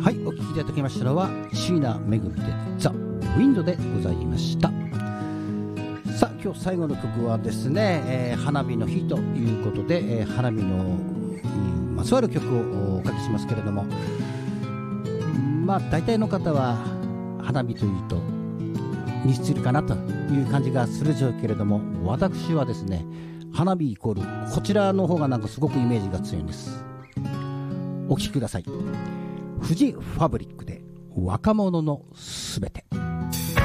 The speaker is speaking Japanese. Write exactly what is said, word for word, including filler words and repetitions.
はい、お聴きいただきましたのは椎名めぐみでザ・ウィンドでございました。さあ、今日最後の曲はですね、えー、花火の日ということで、えー、花火のにまつわる曲をおかけしますけれども、まあ大体の方は花火というとミスチルかなという感じがするでしょうけれども、私はですね、花火イコールこちらの方がなんかすごくイメージが強いんです。お聴きください。フジファブリックで若者のすべて。